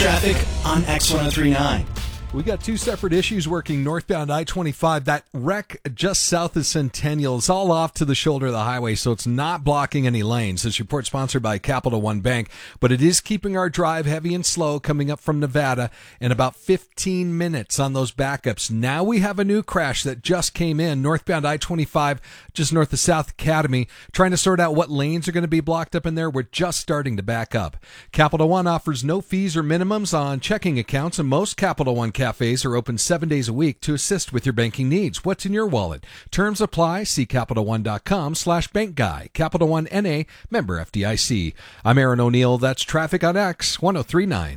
traffic on X1039. We got two separate issues working northbound I-25. That wreck just south of Centennial is all off to the shoulder of the highway, so it's not blocking any lanes. This report sponsored by Capital One Bank, but it is keeping our drive heavy and slow coming up from Nevada in about 15 minutes on those backups. Now we have a new crash that just came in northbound I-25 just north of South Academy. Trying to sort out what lanes are going to be blocked up in there. We're just starting to back up. Capital One offers no fees or minimums on checking accounts, and most Capital One cafes are open 7 days a week to assist with your banking needs. What's in your wallet? Terms apply. See CapitalOne.com/bankguy. Capital One N.A., member FDIC. I'm Aaron O'Neill. That's traffic on X1039.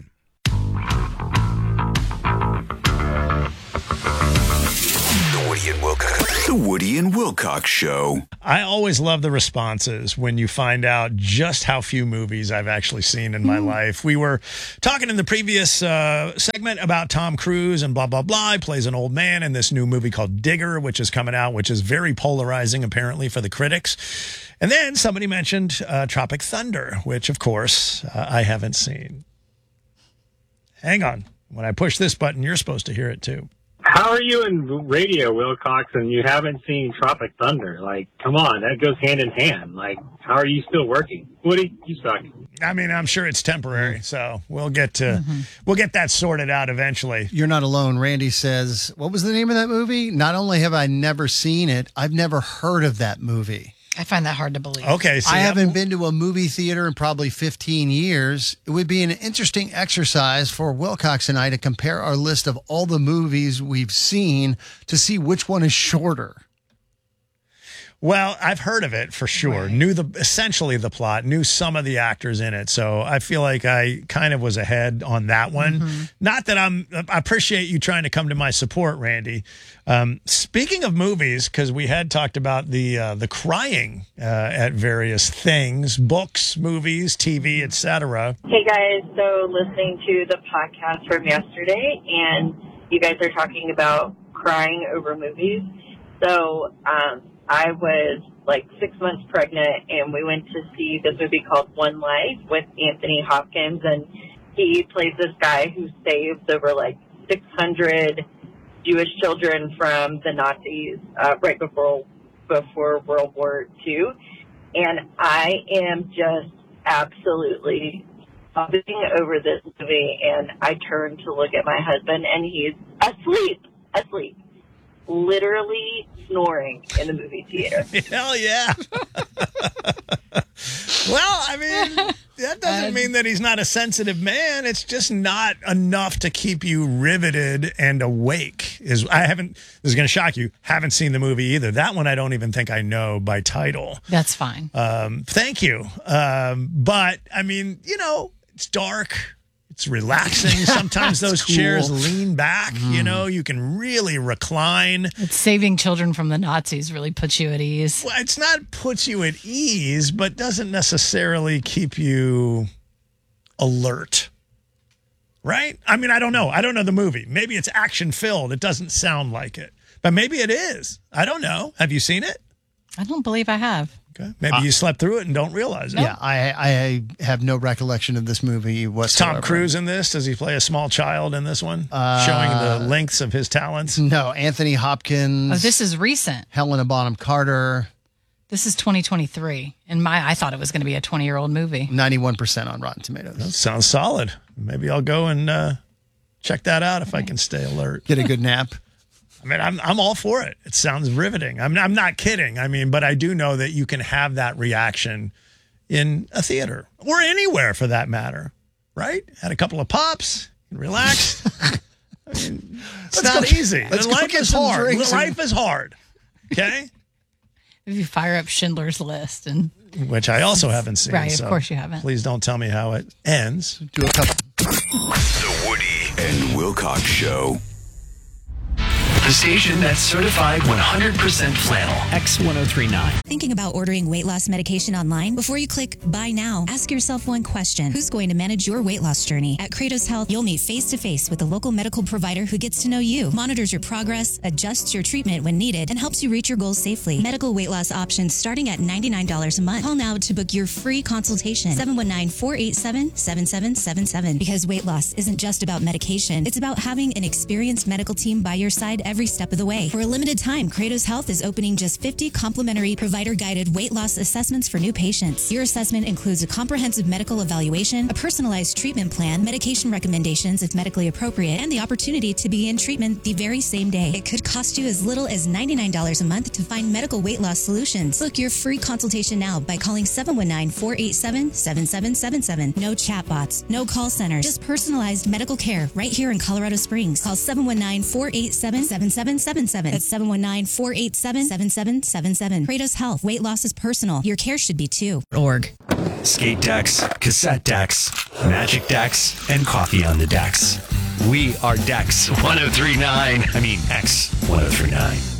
The Woody and Wilcox Show. I always love the responses when you find out just how few movies I've actually seen in my life. We were talking in the previous segment about Tom Cruise and blah, blah, blah. He plays an old man in this new movie called Digger, which is coming out, which is very polarizing, apparently, for the critics. And then somebody mentioned Tropic Thunder, which, of course, I haven't seen. Hang on. When I push this button, you're supposed to hear it, too. How are you in radio, Wilcox, and you haven't seen Tropic Thunder? Like, come on, that goes hand in hand. Like, how are you still working? Woody, you suck. I mean, I'm sure it's temporary, so we'll get that sorted out eventually. You're not alone. Randy says, what was the name of that movie? Not only have I never seen it, I've never heard of that movie. I find that hard to believe. Okay, I haven't been to a movie theater in probably 15 years. It would be an interesting exercise for Wilcox and I to compare our list of all the movies we've seen to see which one is shorter. Well, I've heard of it for sure. Right. Knew essentially the plot, knew some of the actors in it. So I feel like I kind of was ahead on that one. Mm-hmm. Not that I appreciate you trying to come to my support, Randy. Speaking of movies, because we had talked about the crying at various things, books, movies, TV, etc. Hey guys, so listening to the podcast from yesterday, and you guys are talking about crying over movies. So I was like 6 months pregnant, and we went to see this movie called One Life with Anthony Hopkins, and he plays this guy who saves over like 600 Jewish children from the Nazis right before World War II. And I am just absolutely sobbing over this movie, and I turned to look at my husband, and he's asleep. Literally snoring in the movie theater. Hell yeah. Well, I mean, that doesn't mean that he's not a sensitive man. It's just not enough to keep you riveted and awake. This is going to shock you, haven't seen the movie either. That one I don't even think I know by title. That's fine. Thank you. But, I mean, it's dark. It's relaxing. Sometimes those chairs lean back. You can really recline. It's saving children from the Nazis really puts you at ease. Well, it's not puts you at ease, but doesn't necessarily keep you alert. Right? I mean, I don't know. I don't know the movie. Maybe it's action-filled. It doesn't sound like it. But maybe it is. I don't know. Have you seen it? I don't believe I have. Okay. Maybe you slept through it and don't realize it. Yeah, I have no recollection of this movie whatsoever. Tom Cruise in this? Does he play a small child in this one? Showing the lengths of his talents? No, Anthony Hopkins. Oh, this is recent. Helena Bonham Carter. This is 2023. And I thought it was going to be a 20-year-old movie. 91% on Rotten Tomatoes. That sounds solid. Maybe I'll go and check that out if I can stay alert. Get a good nap. I mean, I'm all for it. It sounds riveting. I'm not kidding. I mean, but I do know that you can have that reaction in a theater or anywhere for that matter, right? Had a couple of pops, relax. I mean, it's not easy. Life is hard. Life is hard. Okay? If you fire up Schindler's List, which I also haven't seen. Right, of course you haven't. Please don't tell me how it ends. Do a couple. The Woody and Wilcox Show. The station that's certified 100% flannel. X1039. Thinking about ordering weight loss medication online? Before you click buy now, ask yourself one question. Who's going to manage your weight loss journey? At Kratos Health, you'll meet face-to-face with a local medical provider who gets to know you, monitors your progress, adjusts your treatment when needed, and helps you reach your goals safely. Medical weight loss options starting at $99 a month. Call now to book your free consultation. 719-487-7777. Because weight loss isn't just about medication. It's about having an experienced medical team by your side every step of the way. For a limited time, Kratos Health is opening just 50 complimentary provider-guided weight loss assessments for new patients. Your assessment includes a comprehensive medical evaluation, a personalized treatment plan, medication recommendations if medically appropriate, and the opportunity to begin treatment the very same day. It could cost you as little as $99 a month to find medical weight loss solutions. Book your free consultation now by calling 719-487-7777. No chatbots, no call centers, just personalized medical care right here in Colorado Springs. Call 719-487-7777. That's 719-487-7777. Kratos Health. Weight loss is personal. Your care should be too. .org. Skate decks, cassette decks, magic decks, and coffee on the decks. We are Dex 1039. I mean, X 1039.